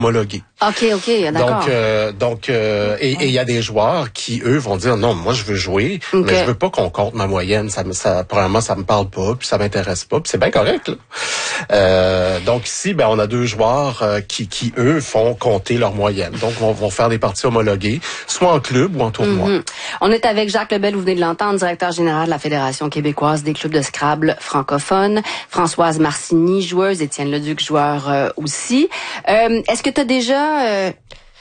homologués. OK, d'accord. Donc, et il y a des joueurs qui, eux, vont dire, non, moi, je veux jouer, mais je veux pas qu'on compte ma moyenne. Premièrement, ça me parle pas, puis ça m'intéresse pas, puis c'est bien correct, là. Donc ici, on a deux joueurs qui, eux, font compter leur moyenne. Donc, vont faire des parties homologuées, soit en club ou en tournoi. Mm-hmm. On est avec Jacques Lebel, vous venez de l'entendre, directeur général de la Fédération québécoise des clubs de Scrabble francophones. Françoise Marcini, joueuse. Étienne Leduc, joueur aussi. Est-ce que tu as déjà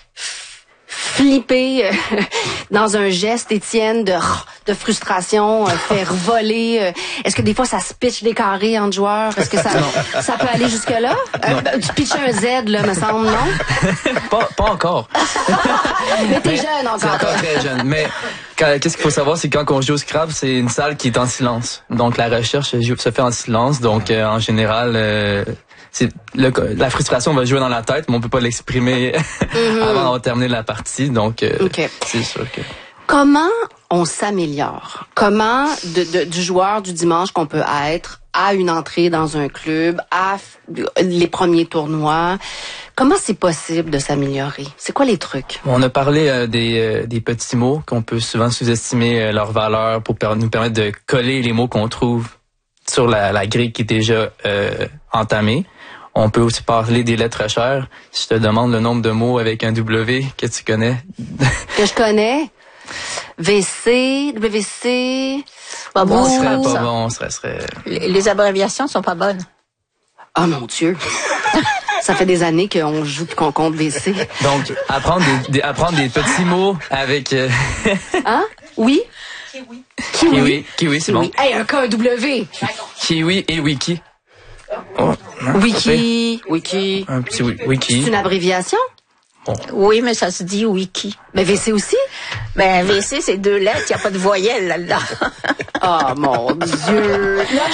flippé dans un geste, Étienne, de frustration, faire voler? Est-ce que des fois, ça se pitche des carrés entre joueurs? Est-ce que ça peut aller jusque-là? Tu pitches un Z, là, me semble, non? Pas encore. Mais t'es jeune encore. C'est encore très jeune. Mais qu'est-ce qu'il faut savoir, c'est que quand on joue au Scrabble, c'est une salle qui est en silence. Donc, la recherche se fait en silence. Donc, en général... la frustration va jouer dans la tête, mais on peut pas l'exprimer avant d'avoir terminé la partie. Donc, c'est sûr que... Comment on s'améliore? Comment du joueur du dimanche qu'on peut être à une entrée dans un club, à les premiers tournois, comment c'est possible de s'améliorer? C'est quoi les trucs? On a parlé des petits mots qu'on peut souvent sous-estimer leur valeur pour nous permettre de coller les mots qu'on trouve sur la grille qui est déjà entamée. On peut aussi parler des lettres chères. Si je te demande le nombre de mots avec un W que tu connais. Que je connais? WC. Pas bon, ça serait... Les abréviations sont pas bonnes. Oh mon Dieu! Ça fait des années qu'on joue et qu'on compte WC. Donc, apprendre des petits mots avec... Hein? Oui? Kiwi, c'est bon. Hey, un W! Kiwi et Wiki. Oh, Wiki. Un petit Wiki. C'est une abréviation? Bon. Oui, mais ça se dit wiki. Mais WC aussi? Ben, WC, c'est 2 lettres, il n'y a pas de voyelle là-dedans. Oh, mon Dieu!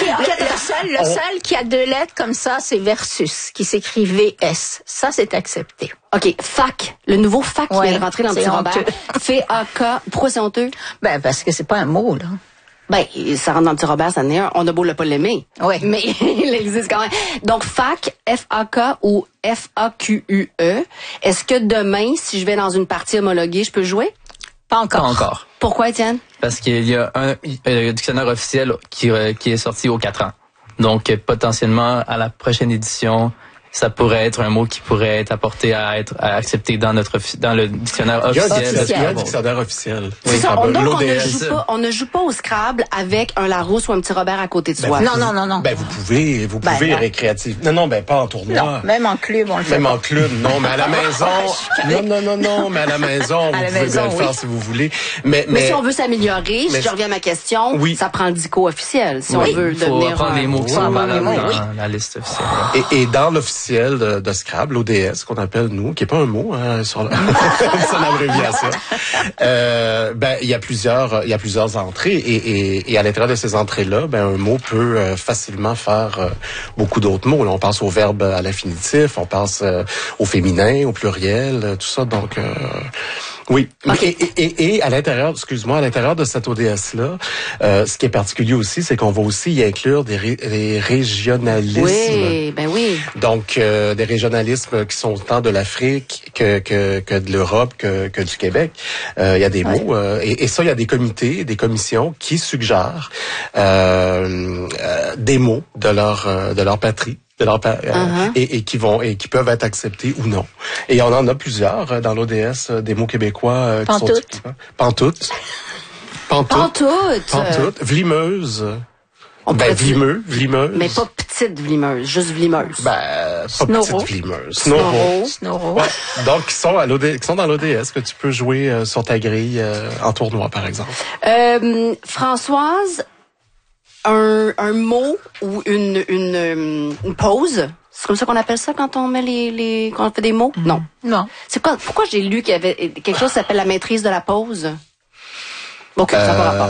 Le seul qui a 2 lettres comme ça, c'est versus, qui s'écrit VS. Ça, c'est accepté. OK, fac. Le nouveau fac qui vient de rentrer dans le petit Robert. F-A-K. Pourquoi c'est honteux? Ben, parce que c'est pas un mot, là. Ben, ça rentre dans le petit Robert, ça en est un. On a beau le pas l'aimer. Oui. Mais il existe quand même. Donc, fac, F-A-K ou F-A-Q-U-E. Est-ce que demain, si je vais dans une partie homologuée, je peux jouer? Pas encore. Pas encore. Pourquoi, Étienne? Parce qu'il y a un dictionnaire officiel qui est sorti aux 4 ans. Donc, potentiellement, à la prochaine édition, ça pourrait être un mot qui pourrait être apporté à être accepté dans le dictionnaire officiel. Il y a un dictionnaire officiel. C'est ça. On ne joue pas au Scrabble avec un Larousse ou un petit Robert à côté de soi. Non. Ben, vous pouvez récréativement. Non, pas en tournoi. Non, même en club, on le fait. Même en club, non, mais à la maison. Non, mais à la maison, vous pouvez bien le faire si vous voulez. Mais si on veut s'améliorer, si je reviens à ma question, ça prend le dico officiel. Si on veut devenir. Il faut apprendre les mots qui sont valables dans la liste officielle. Et dans l'officiel de Scrabble, ODS, qu'on appelle nous, qui est pas un mot, sur son abréviation. Il y a plusieurs entrées et à l'intérieur de ces entrées-là, un mot peut facilement faire beaucoup d'autres mots. Là, on pense au verbe à l'infinitif, on pense au féminin, au pluriel, tout ça. Donc oui. Okay. Et à l'intérieur, à l'intérieur de cette ODS-là, ce qui est particulier aussi, c'est qu'on va aussi y inclure des régionalismes. Oui, oui. Donc, des régionalismes qui sont autant de l'Afrique que de l'Europe, que du Québec. Il y a des mots. Et ça, il y a des comités, des commissions qui suggèrent des mots de leur patrie. Et qui peuvent être acceptés ou non. Et on en a plusieurs dans l'ODS, des mots québécois qui sont pantoute. Vlimeuse. Vlimeuse. Mais pas petite vlimeuse, juste vlimeuse. Pas petite vlimeuse. Snoro. Ouais. Donc, qui sont dans l'ODS, que tu peux jouer sur ta grille en tournoi, par exemple. Françoise, un mot ou une pause. C'est comme ça qu'on appelle ça quand on met quand on fait des mots? Non. C'est quoi? Pourquoi j'ai lu qu'il y avait quelque chose qui s'appelle la maîtrise de la pause? OK, ça va rapport.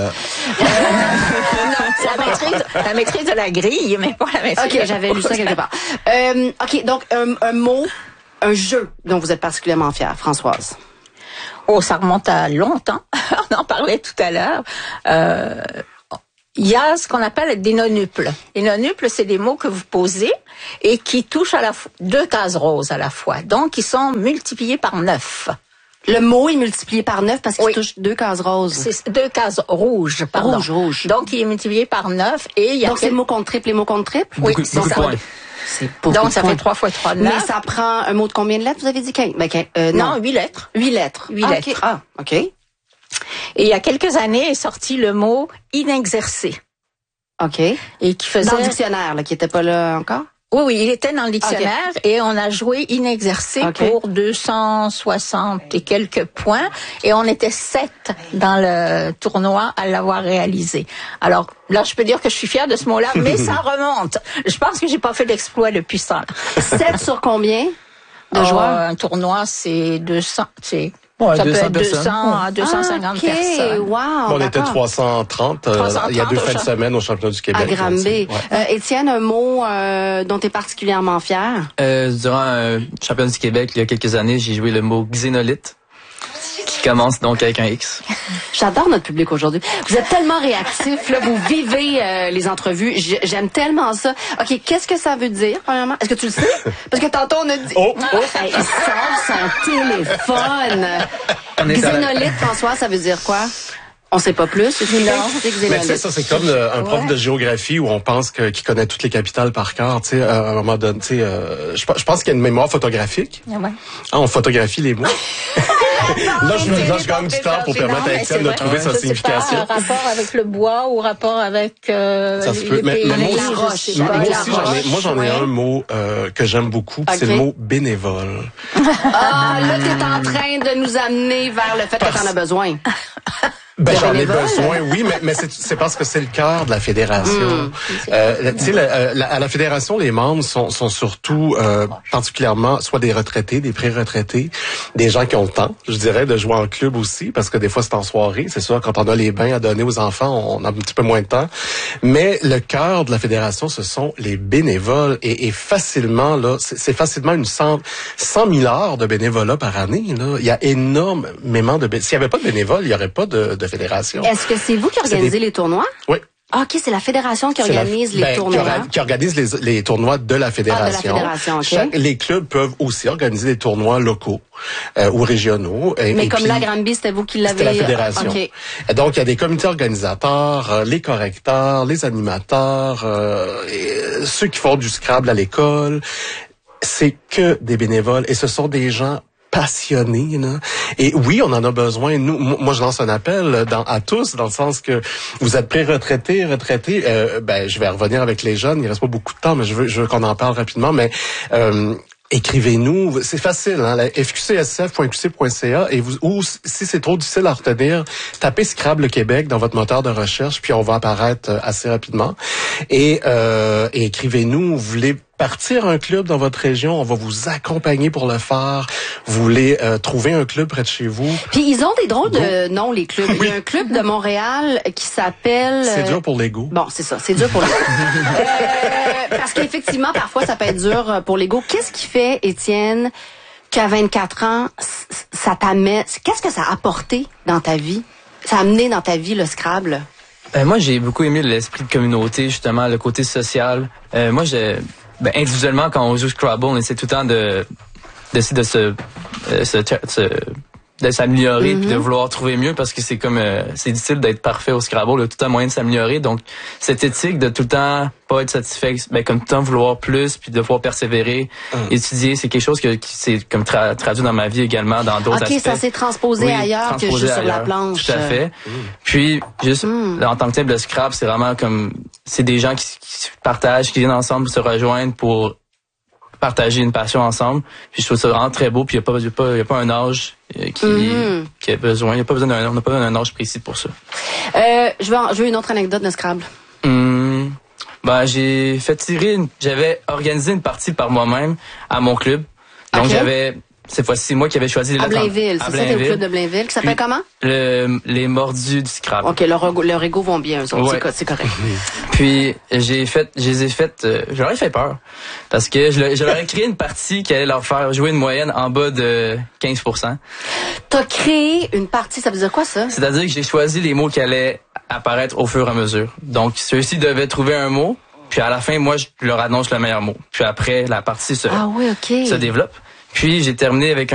C'est la maîtrise de la grille, mais pas la maîtrise. OK, j'avais lu ça quelque part. OK, donc un mot, un jeu dont vous êtes particulièrement fière, Françoise. Oh, ça remonte à longtemps. On en parlait tout à l'heure. Il y a ce qu'on appelle des nonuples. Les nonuples, c'est des mots que vous posez et qui touchent à la fois 2 cases roses à la fois. Donc, ils sont multipliés par 9. Le mot est multiplié par 9 parce qu'il touche 2 cases roses. C'est 2 cases rouges, pardon. Rouge. Donc, il est multiplié par 9 et il y a... Donc, c'est le mot contre triple et mot contre triple? Oui, c'est ça. C'est beaucoup. Donc, ça fait 3 fois 3, 9. Mais ça prend un mot de combien de lettres, vous avez dit? Non, 8 lettres. 8 lettres. 8 lettres. Okay. Ah, OK. Et il y a quelques années est sorti le mot inexercé. OK. Et qui faisait... Dans le dictionnaire, là, qui était pas là encore? Oui, il était dans le dictionnaire et on a joué inexercé pour 260 et quelques points et on était 7 dans le tournoi à l'avoir réalisé. Alors là, je peux dire que je suis fière de ce mot-là, mais ça remonte. Je pense que j'ai pas fait d'exploit depuis ça. 7 sur combien de joueurs? Un tournoi, c'est 200, Ouais, ça 200 peut être 200 à 250 personnes. Wow, on était 330. Il y a 2 fins de semaine au championnat du Québec. À Granby. Étienne, un mot dont tu es particulièrement fier? Durant un championnat du Québec, il y a quelques années, j'ai joué le mot xénolithe, qui commence donc avec un X. J'adore notre public aujourd'hui. Vous êtes tellement réactifs, là, vous vivez les entrevues. J'aime tellement ça. OK, qu'est-ce que ça veut dire, premièrement? Est-ce que tu le sais? Parce que tantôt, on a dit... Hey, il sort son téléphone. Xénolithe, François, ça veut dire quoi? On sait pas plus. Mais ça, c'est comme un prof de géographie où on pense qu'il connaît toutes les capitales par cœur. Tu sais, à un moment donné, tu sais, je pense qu'il y a une mémoire photographique. Ouais. On photographie les mots. Là, je gagne du temps pour permettre à Étienne de trouver sa signification. Pas, rapport avec le bois ou rapport avec ça se peut. Mais moi, j'en ai un mot que j'aime beaucoup, c'est le mot bénévole. Ah, là, t'es en train de nous amener vers le fait que t'en as besoin. Ben, j'en ai besoin, oui, mais c'est parce que c'est le cœur de la fédération. Tu sais, à la fédération, les membres sont surtout particulièrement soit des retraités, des pré-retraités, des gens qui ont le temps, je dirais, de jouer en club aussi, parce que des fois c'est en soirée. C'est sûr, quand on a les bains à donner aux enfants, on a un petit peu moins de temps. Mais le cœur de la fédération, ce sont les bénévoles et facilement là, c'est facilement 100 000 heures de bénévolat par année. Là, il y a énormément de s'il y avait pas de bénévoles, il y aurait pas de fédération. Est-ce que c'est vous qui organisez les tournois? Oui. Ah, OK, c'est la fédération qui organise les tournois. Qui organise les tournois de la fédération. De la fédération, OK. Les clubs peuvent aussi organiser des tournois locaux ou régionaux. Mais comme la Granby, c'était vous qui l'avez... C'était la fédération. Okay. Donc, il y a des comités organisateurs, les correcteurs, les animateurs, ceux qui font du Scrabble à l'école. C'est que des bénévoles et ce sont des gens passionnés, là. Et oui, on en a besoin. Nous, moi, je lance un appel à tous, dans le sens que vous êtes retraités. Je vais revenir avec les jeunes. Il reste pas beaucoup de temps, mais je veux qu'on en parle rapidement. Mais écrivez-nous, c'est facile, hein, fqcsf.qc.ca et ou si c'est trop difficile à retenir, tapez Scrabble Québec dans votre moteur de recherche, puis on va apparaître assez rapidement. Et écrivez-nous, vous voulez partir un club dans votre région, on va vous accompagner pour le faire. Vous voulez trouver un club près de chez vous. Puis ils ont des drôles de noms, les clubs. Oui. Il y a un club de Montréal qui s'appelle... C'est dur pour l'ego. Bon, c'est ça, c'est dur pour l'ego. Parce qu'effectivement, parfois, ça peut être dur pour l'ego. Qu'est-ce qui fait, Étienne, qu'à 24 ans, ça t'amène... Qu'est-ce que ça a apporté dans ta vie? Ça a amené dans ta vie le Scrabble? Moi, j'ai beaucoup aimé l'esprit de communauté, justement, le côté social. Individuellement, quand on joue Scrabble, on essaie tout le temps d'essayer de s'améliorer puis de vouloir trouver mieux parce que c'est comme c'est difficile d'être parfait au Scrabble, il y a tout le temps moyen de s'améliorer. Donc cette éthique de tout le temps pas être satisfait, comme tout le temps vouloir plus puis de pouvoir persévérer, étudier, c'est quelque chose qui s'est comme traduit dans ma vie également dans d'autres aspects. OK, ça s'est transposé ailleurs que juste sur la planche. Tout à fait. Puis juste en tant que tel, le Scrabble, c'est vraiment comme c'est des gens qui partagent, qui viennent ensemble se rejoindre pour partager une passion ensemble. Puis je trouve ça vraiment très beau. Puis il y a pas un âge qui a besoin. On n'a pas besoin d'un âge précis pour ça. Je veux une autre anecdote de Scrabble. J'avais organisé une partie par moi-même à mon club. Donc cette fois-ci, c'est moi qui avais choisi les lettres. À Blainville, c'est ça, le club de Blainville, qui s'appelle comment? Les Mordus du Scrabble. OK, leur ego vont bien, eux autres, c'est correct. Puis, je leur ai fait peur. Parce que je leur ai créé une partie qui allait leur faire jouer une moyenne en bas de 15%. T'as créé une partie, ça veut dire quoi, ça? C'est-à-dire que j'ai choisi les mots qui allaient apparaître au fur et à mesure. Donc, ceux-ci devaient trouver un mot, puis à la fin, moi, je leur annonce le meilleur mot. Puis après, la partie se développe. Puis j'ai terminé avec